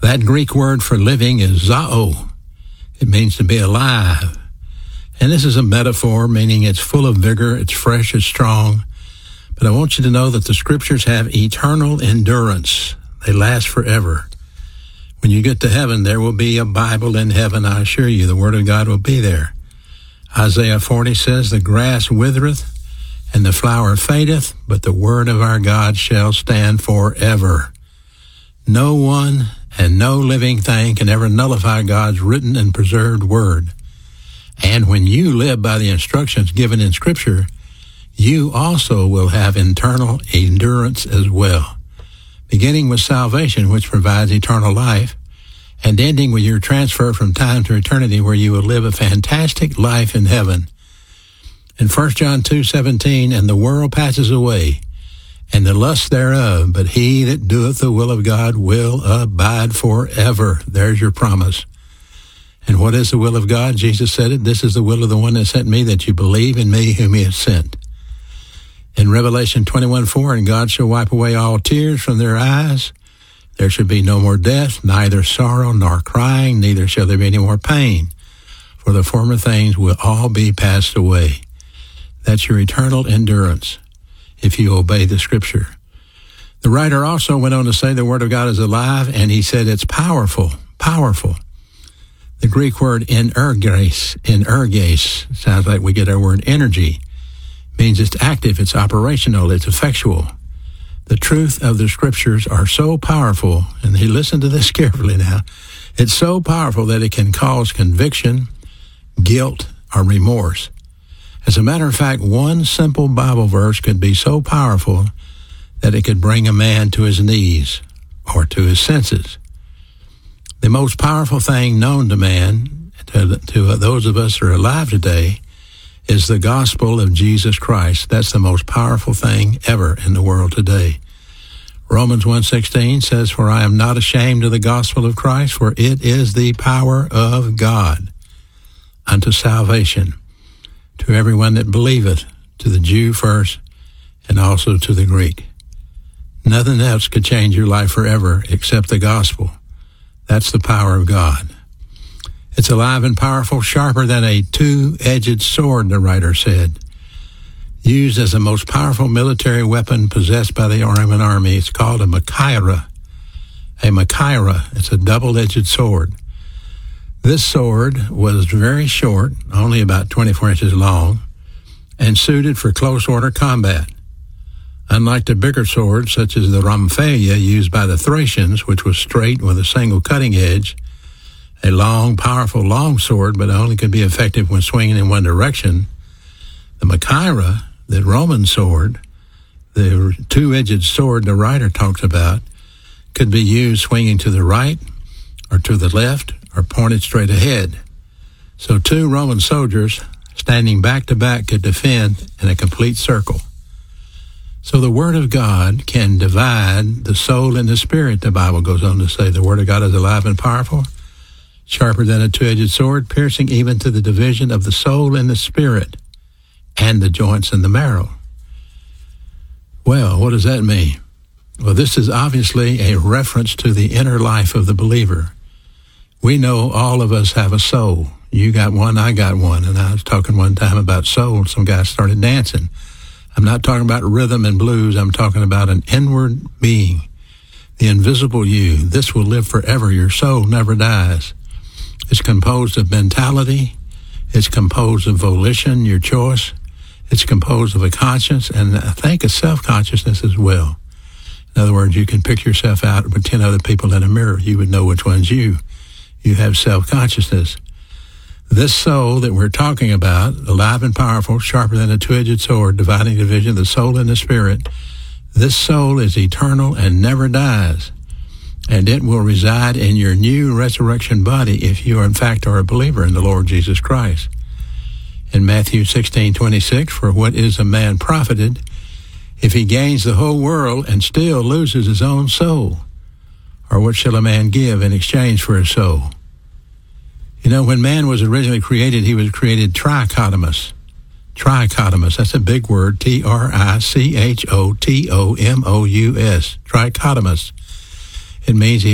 That Greek word for living is zoe. It means to be alive. And this is a metaphor, meaning it's full of vigor, it's fresh, it's strong. But I want you to know that the Scriptures have eternal endurance. They last forever. When you get to heaven, there will be a Bible in heaven, I assure you. The Word of God will be there. Isaiah 40 says, the grass withereth and the flower fadeth, but the word of our God shall stand forever. No one and no living thing can ever nullify God's written and preserved word. And when you live by the instructions given in Scripture, you also will have internal endurance as well, beginning with salvation, which provides eternal life, and ending with your transfer from time to eternity, where you will live a fantastic life in heaven. In 1 John 2:17, and the world passes away, and the lust thereof, but he that doeth the will of God will abide forever. There's your promise. And what is the will of God? Jesus said it. This is the will of the one that sent me, that you believe in me whom he has sent. In Revelation 21:4, and God shall wipe away all tears from their eyes. There shall be no more death, neither sorrow nor crying, neither shall there be any more pain. For the former things will all be passed away. That's your eternal endurance, if you obey the Scripture. The writer also went on to say the Word of God is alive, and he said it's powerful, powerful. The Greek word energes, sounds like we get our word energy, means it's active, it's operational, it's effectual. The truth of the Scriptures are so powerful, and listen to this carefully now, it's so powerful that it can cause conviction, guilt, or remorse. As a matter of fact, one simple Bible verse could be so powerful that it could bring a man to his knees or to his senses. The most powerful thing known to man, to those of us who are alive today, is the gospel of Jesus Christ. That's the most powerful thing ever in the world today. Romans 1:16 says, for I am not ashamed of the gospel of Christ, for it is the power of God unto salvation, to everyone that believeth, to the Jew first, and also to the Greek. Nothing else could change your life forever except the gospel. That's the power of God. It's alive and powerful, sharper than a two-edged sword, the writer said. Used as the most powerful military weapon possessed by the Roman army. It's called a machaira. A machaira. It's a double-edged sword. This sword was very short, only about 24 inches long, and suited for close order combat. Unlike the bigger swords, such as the rhomphalia used by the Thracians, which was straight with a single cutting edge, a long, powerful, long sword, but only could be effective when swinging in one direction, the machaira, the Roman sword, the two-edged sword the writer talks about, could be used swinging to the right or to the left or pointed straight ahead. So two Roman soldiers standing back to back could defend in a complete circle. So the Word of God can divide the soul and the spirit, the Bible goes on to say. The Word of God is alive and powerful, sharper than a two-edged sword, piercing even to the division of the soul and the spirit, and the joints and the marrow. Well, what does that mean? Well, this is obviously a reference to the inner life of the believer. We know all of us have a soul. You got one, I got one. And I was talking one time about soul, and some guys started dancing. I'm not talking about rhythm and blues. I'm talking about an inward being, the invisible you. This will live forever. Your soul never dies. It's composed of mentality. It's composed of volition, your choice. It's composed of a conscience, and I think a self-consciousness as well. In other words, you can pick yourself out with 10 other people in a mirror. You would know which one's you. You have self-consciousness. This soul that we're talking about, alive and powerful, sharper than a two-edged sword, dividing the division of the soul and the spirit, this soul is eternal and never dies. And it will reside in your new resurrection body if you, in fact, are a believer in the Lord Jesus Christ. In Matthew 16:26, for what is a man profited if he gains the whole world and still loses his own soul? Or what shall a man give in exchange for his soul? You know, when man was originally created, he was created trichotomous. Trichotomous, that's a big word, Trichotomous. Trichotomous. It means he